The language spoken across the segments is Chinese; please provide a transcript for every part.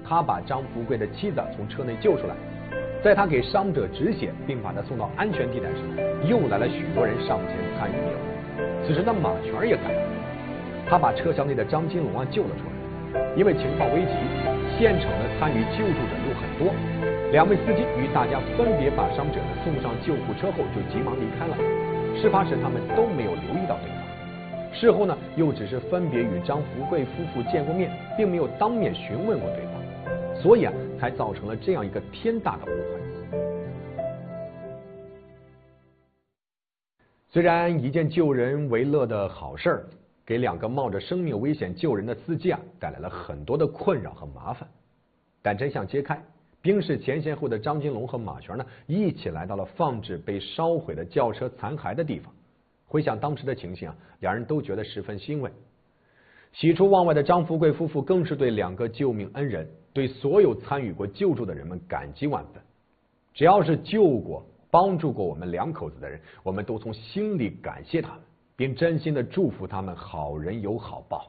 他把张福贵的妻子从车内救出来，在他给伤者止血并把他送到安全地带时，又来了许多人上前参与灭火。此时呢，马全也赶来了，他把车厢内的张金龙救了出来。因为情况危急，现场的参与救助者又很多，两位司机与大家分别把伤者送上救护车后就急忙离开了。事发时他们都没有留意到对方，事后呢又只是分别与张福贵夫妇见过面，并没有当面询问过对方，所以才造成了这样一个天大的误会。虽然一件救人为乐的好事儿，给两个冒着生命危险救人的司机带来了很多的困扰和麻烦，但真相揭开，冰释前嫌后的张金龙和马全呢，一起来到了放置被烧毁的轿车残骸的地方。回想当时的情形两人都觉得十分欣慰。喜出望外的张福贵夫妇更是对两个救命恩人，对所有参与过救助的人们感激万分。只要是救过、帮助过我们两口子的人，我们都从心里感谢他们，并真心的祝福他们好人有好报。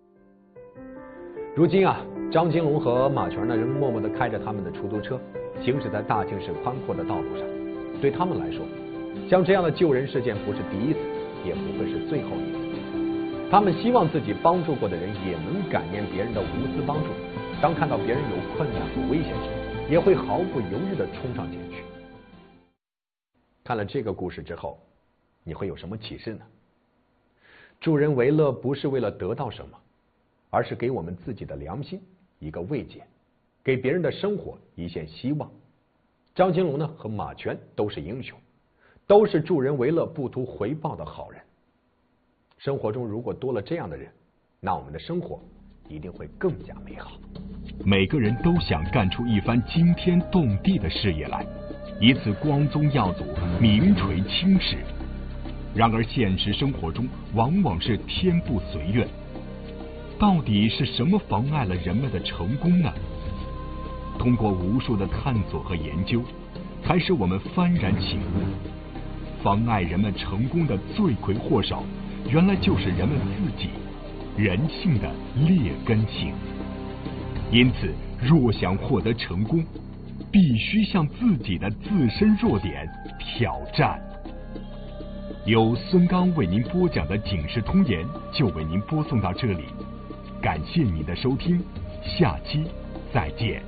如今张金龙和马全呢，仍默默地开着他们的出租车，行驶在大庆市宽阔的道路上。对他们来说，像这样的救人事件不是第一次，也不会是最后一次。他们希望自己帮助过的人也能感念别人的无私帮助，当看到别人有困难和危险时，也会毫不犹豫地冲上前去。看了这个故事之后，你会有什么启示呢？助人为乐不是为了得到什么，而是给我们自己的良心一个慰藉，给别人的生活一线希望。张金龙呢和马全都是英雄，都是助人为乐不图回报的好人。生活中如果多了这样的人，那我们的生活一定会更加美好。 每个人都想干出一番惊天动地的事业来，以此光宗耀祖、名垂青史。然而现实生活中往往是天不随愿，到底是什么妨碍了人们的成功呢？通过无数的探索和研究，才使我们幡然醒悟，妨碍人们成功的罪魁祸首，原来就是人们自己，人性的劣根性。因此，若想获得成功，必须向自己的自身弱点挑战。由孙刚为您播讲的《警世通言》就为您播送到这里，感谢您的收听，下期再见。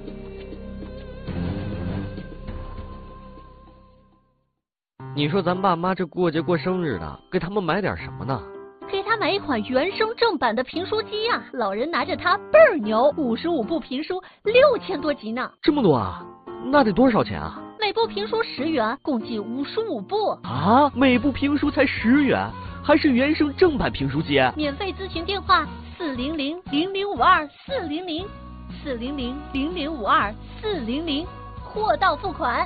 你说咱爸妈这过节过生日的，给他们买点什么呢？ 给他买一款原声正版的评书机呀，老人拿着它倍儿牛，55部评书6000多集呢。 这么多啊？那得多少钱啊？ 每部评书10元，共计55部啊！每部评书才10元，还是原声正版评书机。 免费咨询电话400-0052-400，400-0052-400，货到付款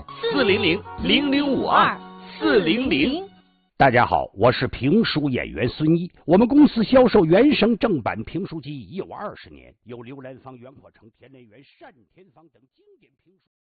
400-0052-400。 大家好，我是评书演员孙一。我们公司销售原声正版评书机已有20年，有刘兰芳、袁阔成、田连元、单田芳等经典评书。